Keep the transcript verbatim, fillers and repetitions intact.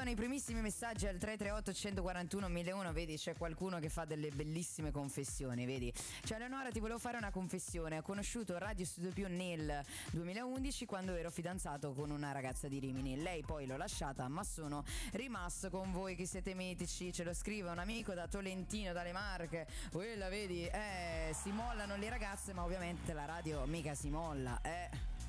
arrivano i primissimi messaggi al tre tre otto uno quattro uno mille uno. Vedi, c'è qualcuno che fa delle bellissime confessioni, vedi. Cioè, Eleonora, ti volevo fare una confessione. Ho conosciuto Radio Studio Più nel duemilaundici quando ero fidanzato con una ragazza di Rimini. Lei poi l'ho lasciata, ma sono rimasto con voi che siete mitici. Ce lo scrive un amico da Tolentino, dalle Marche. Quella, vedi, eh, si mollano le ragazze, ma ovviamente la radio mica si molla, eh.